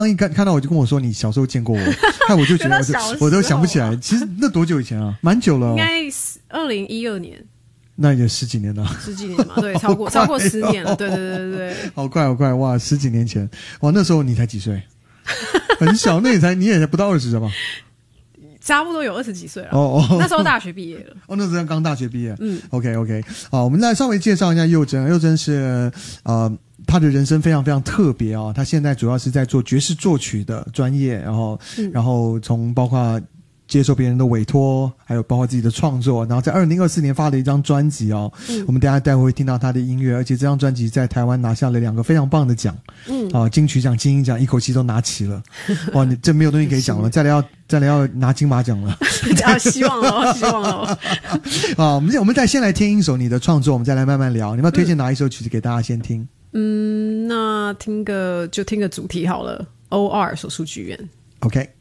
一看到我就跟我说你小时候见过我，害我就觉得我都想不起来。其实那多久以前啊？蛮久了应该2012年。 那也10几年了 ，10几年嘛，对，超过10年了，对， 好快哇，10几年前，哇，那时候你才几岁？很小，你也才不到20吧？ 差不多有20几岁了。那时候大学毕业了。 那时候刚大学毕业。OK， 好，我们来稍微介绍一下佑真。佑真是他的人生非常非常特别啊，他现在主要是在做爵士作曲的专业，然后从包括接受别人的委托，还有包括自己的创作，然后在2024年发了一张专辑哦。我们待会会听到他的音乐，而且这张专辑在台湾拿下了2个非常棒的奖。金曲奖、金鹰奖一口气都拿齐了。哇，你这没有东西可以讲了，再来要拿金马奖了。 希望了。 好，我们再先来听一首你的创作，我们再来慢慢聊。你们要推荐哪一首曲子给大家先听？ 那听个主题好了，OR 手术剧院。 OK。